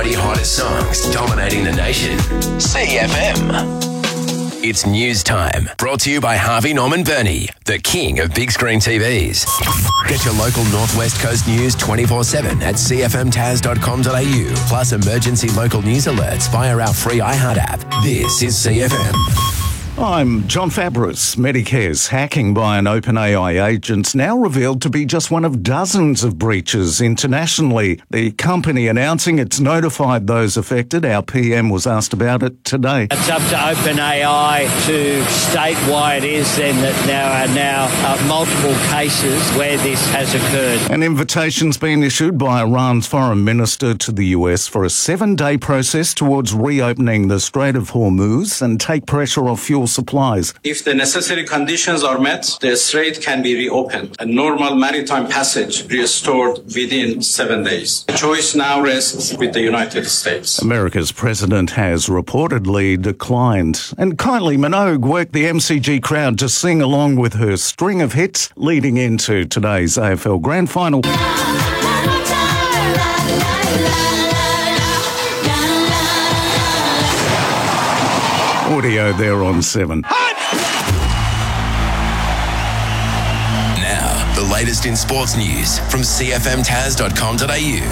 The hottest songs dominating the nation. CFM. It's news time. Brought to you by Harvey Norman Burney, the king of big screen TVs. Get your local Northwest Coast news 24/7 at cfmtaz.com.au. Plus emergency local news alerts via our free iHeart app. This is CFM. I'm John Fabris. Medicare's hacking by an OpenAI agent's now revealed to be just one of dozens of breaches internationally. The company announcing it's notified those affected. Our PM was asked about it today. It's up to OpenAI to state why it is then that there are now multiple cases where this has occurred. An invitation's been issued by Iran's foreign minister to the US for a 7-day process towards reopening the Strait of Hormuz and take pressure off fuel supplies. If the necessary conditions are met, the strait can be reopened and normal maritime passage restored within 7 days. The choice now rests with the United States. America's president has reportedly declined. And Kylie Minogue worked the MCG crowd to sing along with her string of hits leading into today's AFL Grand Final. Audio there on 7. Now, the latest in sports news from cfmtaz.com.au.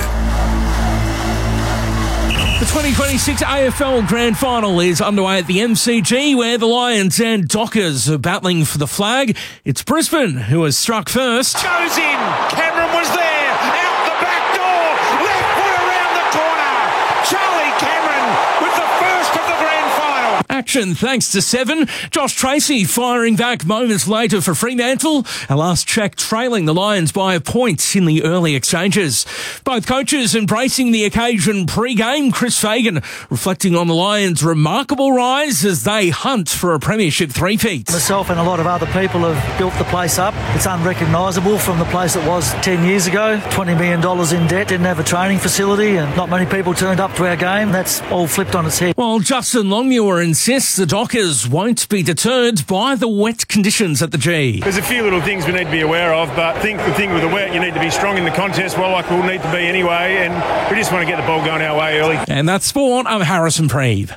The 2026 AFL Grand Final is underway at the MCG, where the Lions and Dockers are battling for the flag. It's Brisbane who has struck first. Goes in. Cameron was there. Out the back door. Left foot around the corner. Charlie Cameron with the first of the grand final. Action thanks to 7. Josh Tracy firing back moments later for Fremantle. Our last check trailing the Lions by a point in the early exchanges. Both coaches embracing the occasion pre-game. Chris Fagan reflecting on the Lions' remarkable rise as they hunt for a premiership three-peat. Myself and a lot of other people have built the place up. It's unrecognisable from the place it was 10 years ago. $20 million in debt, didn't have a training facility, and not many people turned up to our game. That's all flipped on its head. While Justin Longmuir insists the Dockers won't be deterred by the wet conditions at the G. There's a few little things we need to be aware of, but I think the thing with the wet, you need to be strong in the contest, well, like we'll need to be anyway, and we just want to get the ball going our way early. And that's sport. I'm Harrison Preeve.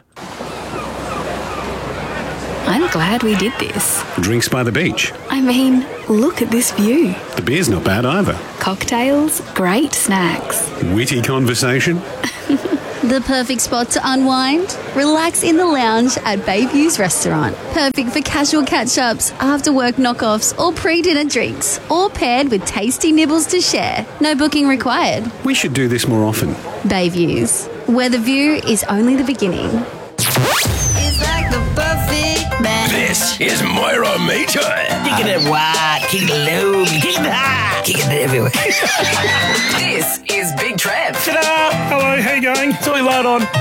I'm glad we did this. Drinks by the beach. I mean, look at this view. The beer's not bad either. Cocktails, great snacks. Witty conversation. The perfect spot to unwind? Relax in the lounge at Bayview's restaurant. Perfect for casual catch-ups, after-work knockoffs, or pre-dinner drinks. All paired with tasty nibbles to share. No booking required. We should do this more often. Bayview's, where the view is only the beginning. It's like the perfect man. This is Moira Meter. Kicking it wide, kicking it low, kicking it high, kicking it everywhere. This is Big Trev. Ta-da! Hello, how you going? It's only light on.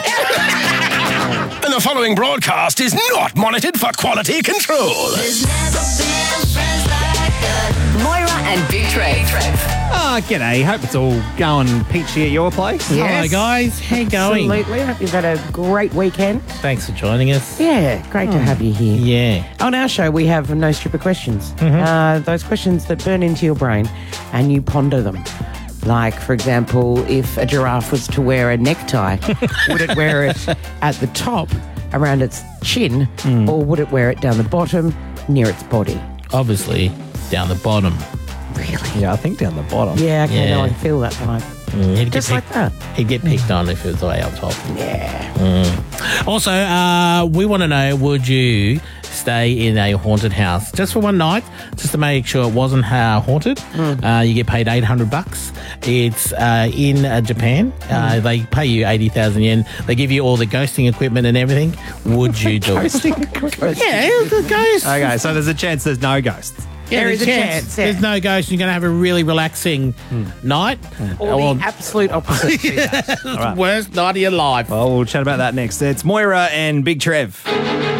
And the following broadcast is not monitored for quality control. There's never been friends like us. Moira and Big Trev. G'day. Hope it's all going peachy at your place. Yes. Hello, guys. How you going? Absolutely. I hope you've had a great weekend. Thanks for joining us. Yeah, great to have you here. Yeah. On our show, we have no stupid questions. Those questions that burn into your brain and you ponder them. Like, for example, if a giraffe was to wear a necktie, would it wear it at the top around its chin or would it wear it down the bottom near its body? Obviously, down the bottom. Really? Yeah, I think down the bottom. Yeah, okay, no, I feel that vibe. Just like that. He'd get picked on if it was way up top. Yeah. Also, we want to know, would you stay in a haunted house just for one night, just to make sure it wasn't haunted? You get paid $800. It's in Japan. They pay you 80,000 yen. They give you all the ghosting equipment and everything. Would you do it? Yeah, the ghosts. Okay, so there's a chance there's no ghosts. Yeah, there's a chance. There's no ghost. You're going to have a really relaxing night. Or the absolute opposite. Right. Worst night of your life. Well, we'll chat about that next. It's Moira and Big Trev.